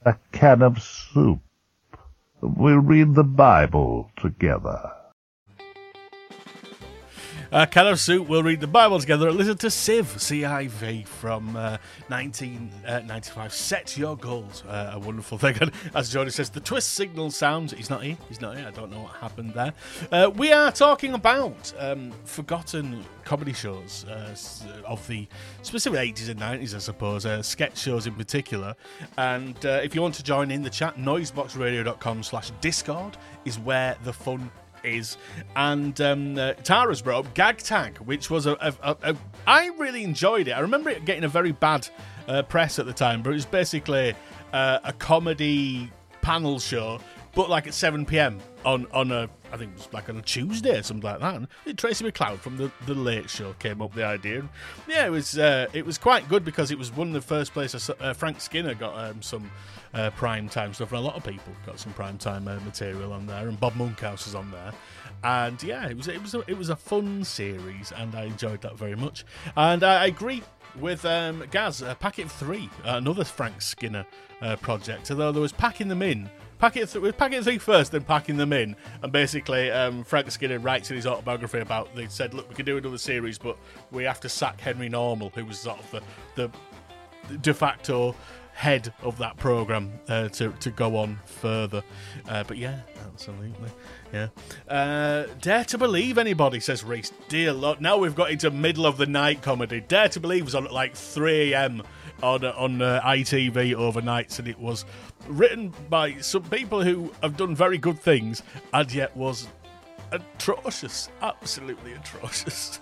a can of soup. We'll read the Bible together. A can of soup, we'll read the Bible together and listen to Civ, C-I-V, from 1995. Set your goals. A wonderful thing. And as Jody says, the twist signal sounds. He's not here. I don't know what happened there. We are talking about forgotten comedy shows of the specific 80s and 90s, I suppose. Sketch shows in particular. And if you want to join in the chat, noiseboxradio.com/Discord is where the fun is. And Tara's brought up Gag Tag, which was I really enjoyed it. I remember it getting a very bad press at the time, but it was basically a comedy panel show, but like at 7 p.m. on a, I think it was like on a Tuesday or something like that. And Tracy McCloud from the Late Show came up with the idea. And yeah, it was quite good because it was one of the first places Frank Skinner got some prime time stuff, and a lot of people got some prime time material on there, and Bob Monkhouse was on there. And yeah, it was a fun series, and I enjoyed that very much. And I agree with Gaz, Packet 3, another Frank Skinner project, although there was Packing Them In. Packet 3 first, then Packing Them In, and basically Frank Skinner writes in his autobiography about, they said, look, we could do another series, but we have to sack Henry Normal, who was sort of the de facto head of that programme to go on further. But yeah, absolutely. Yeah. Dare to Believe, anybody, says Reese. Dear Lord, now we've got into middle of the night comedy. Dare to Believe was on at like 3 a.m. on ITV overnights, and it was written by some people who have done very good things, and yet was atrocious. Absolutely atrocious.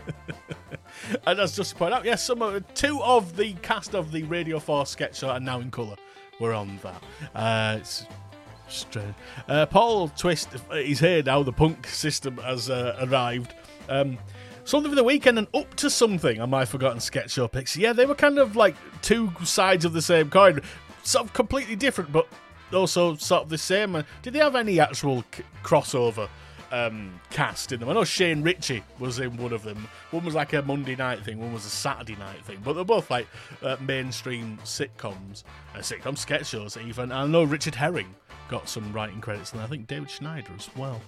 And as just pointed out, yes, two of the cast of the Radio 4 sketch show are now in colour. We're on that. It's strange. Paul Twist is here now. The punk system has arrived. Something for the Weekend and Up to Something on my forgotten sketch show picks. Yeah, they were kind of like two sides of the same coin. Sort of completely different, but also sort of the same. Did they have any actual crossover cast in them? I know Shane Ritchie was in one of them. One was like a Monday night thing, one was a Saturday night thing, but they're both like mainstream sitcom sketch shows even. And I know Richard Herring got some writing credits, and I think David Schneider as well.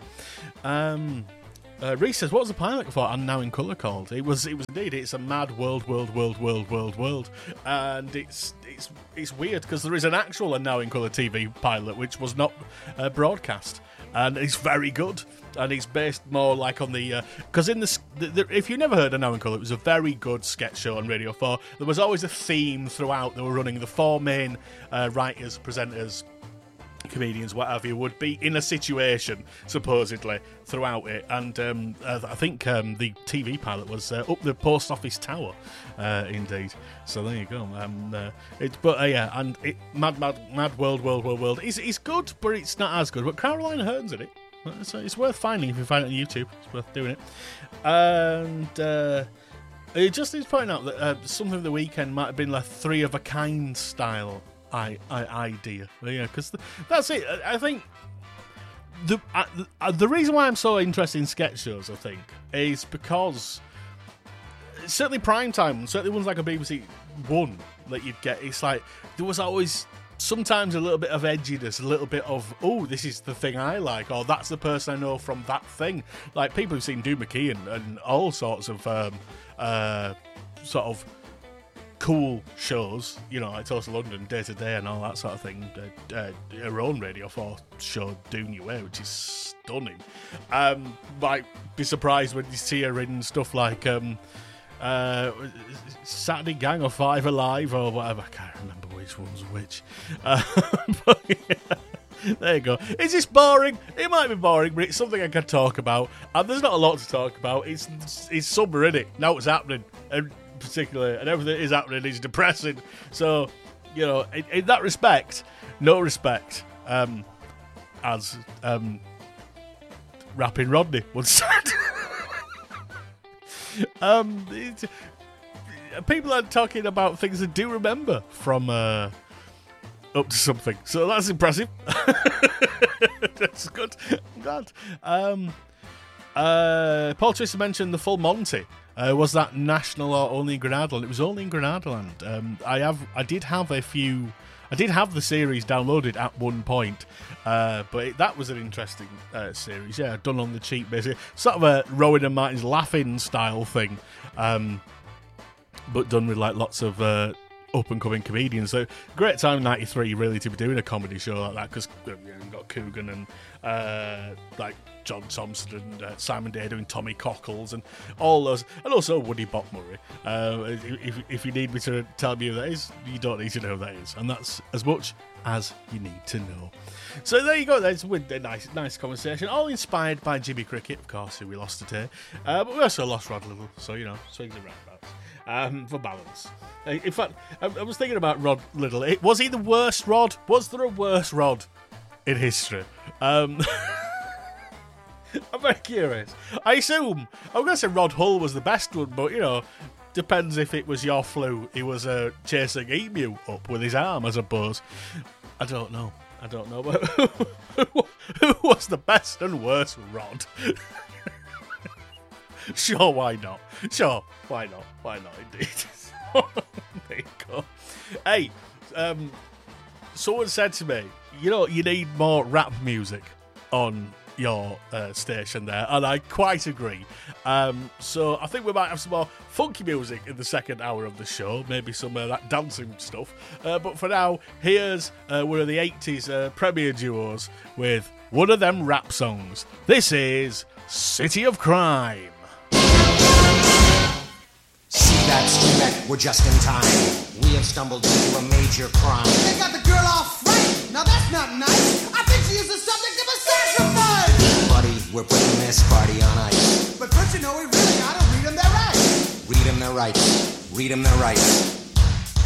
Reese says, what was the pilot for And Now in Colour called? It was indeed, it's a mad world, and it's weird because there is an actual And Now in Colour TV pilot which was not broadcast, and it's very good. And it's based more like on the... Because in if you never heard of Now in Colour, it was a very good sketch show on Radio 4. There was always a theme throughout. They were running the four main writers, presenters, comedians, whatever you would be in a situation, supposedly, throughout it. And I think the TV pilot was up the post office tower, indeed. So there you go. Yeah, and mad world. It's good, but it's not as good. But Carolina Hearn's in it. So it's worth finding if you find it on YouTube. It's worth doing it. And it just is pointing out that Something of the Weekend might have been like Three of a Kind style idea. Yeah, because that's it. I think the reason why I'm so interested in sketch shows, I think, is because certainly primetime, certainly ones like a BBC One that you'd get, it's like there was always sometimes a little bit of edginess, a little bit of, oh, this is the thing I like, or that's the person I know from that thing. Like people who've seen Doo McKeon and all sorts of sort of cool shows, you know, like Toast London, Day to Day and all that sort of thing. Her own Radio 4 show, Doon Your Way, which is stunning. Might be surprised when you see her in stuff like Saturday Gang or Five Alive or whatever. I can't remember which one's which. But yeah, there you go. Is this boring? It might be boring, but it's something I can talk about. And there's not a lot to talk about. It's summer, innit? Now it's happening. And particularly, and everything that is happening is depressing. So, you know, in that respect, no respect. As Rapping Rodney once said. People are talking about things I do remember from Up to Something, so that's impressive. That's good. I'm glad. Paul Twister mentioned The Full Monty, Was that national or only in Grenadaland? It was only in Grenadaland. I did have the series downloaded at one point, but that was an interesting series. Yeah, done on the cheap, basically. Sort of a Rowan and Martin's Laughing style thing, but done with like lots of up-and-coming comedians. So great time in '93 really to be doing a comedy show like that, because you've got Coogan and like John Thompson and Simon Day doing Tommy Cockles and all those, and also Woody Botmurray. If you need me to tell you who that is, you don't need to know who that is, and that's as much as you need to know. So there you go. That's with a nice conversation, all inspired by Jimmy Cricket, of course, who we lost today, but we also lost Rod Little, so swings and roundabouts for balance. In fact, I was thinking about Rod Little. Was he the worst Rod? Was there a worse Rod in history? I'm very curious. I assume, I'm going to say Rod Hull was the best one, but, depends if it was your flu. He was chasing emu up with his arm, I suppose. I don't know. But who was the best and worst Rod? Sure, why not? Why not, indeed. There you go. Hey, someone said to me, you need more rap music on your station there, and I quite agree. So I think we might have some more funky music in the second hour of the show, maybe some of that dancing stuff. But for now, here's one of the 80s premier duos with one of them rap songs. This is City of Crime. See that street, we're just in time. We have stumbled into a major crime. They got the girl all frightened. Now that's not nice. I think she is the subject of a sacrifice. Buddy, we're putting this party on ice. But first, we really gotta read them their rights. Read them their rights. Read them their rights.